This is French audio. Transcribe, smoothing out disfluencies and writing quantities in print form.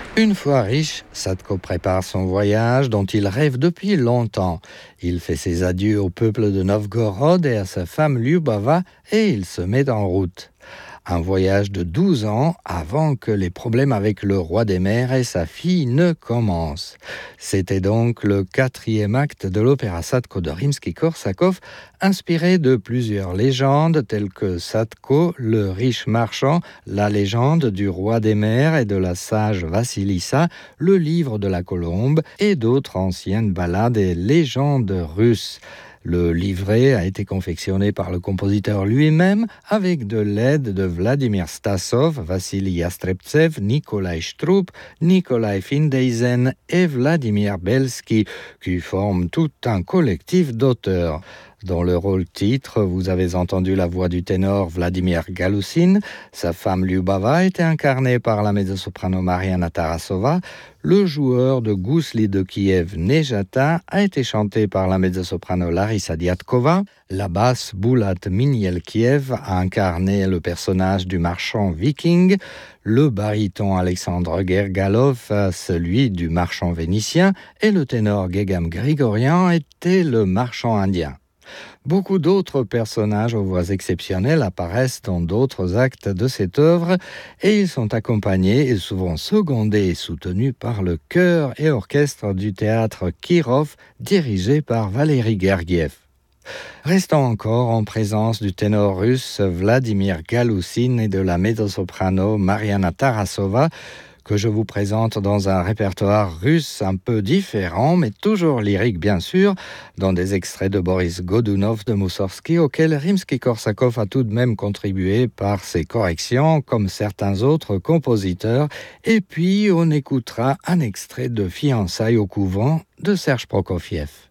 Une fois riche, Sadko prépare son voyage dont il rêve depuis longtemps. Il fait ses adieux au peuple de Novgorod et à sa femme Lyubava et il se met en route. Un voyage de 12 ans avant que les problèmes avec le roi des mers et sa fille ne commencent. C'était donc le 4e acte de l'opéra Sadko de Rimsky-Korsakov, inspiré de plusieurs légendes telles que Sadko, le riche marchand, la légende du roi des mers et de la sage Vassilissa, le livre de la colombe et d'autres anciennes ballades et légendes russes. Le livret a été confectionné par le compositeur lui-même avec de l'aide de Vladimir Stassov, Vassili Yastreptsev, Nikolai Shtroup, Nikolai Findeisen et Vladimir Belsky, qui forment tout un collectif d'auteurs. Dans le rôle titre, vous avez entendu la voix du ténor Vladimir Galoussine. Sa femme Lyubava était incarnée par la mezzo-soprano Mariana Tarasova. Le joueur de Gousli de Kiev, Nejata, a été chanté par la mezzo-soprano Larissa Diatkova. La basse Boulat Minielkiev a incarné le personnage du marchand viking. Le baryton Alexandre Gergalov, celui du marchand vénitien. Et le ténor Gegam Grigorian était le marchand indien. Beaucoup d'autres personnages aux voix exceptionnelles apparaissent dans d'autres actes de cette œuvre et ils sont accompagnés et souvent secondés et soutenus par le chœur et orchestre du théâtre Kirov dirigé par Valéry Gergiev. Restons encore en présence du ténor russe Vladimir Galoussine et de la mezzo-soprano Mariana Tarasova, que je vous présente dans un répertoire russe un peu différent, mais toujours lyrique bien sûr, dans des extraits de Boris Godunov de Moussorgsky, auquel Rimsky-Korsakov a tout de même contribué par ses corrections, comme certains autres compositeurs. Et puis on écoutera un extrait de Fiançailles au couvent de Serge Prokofiev.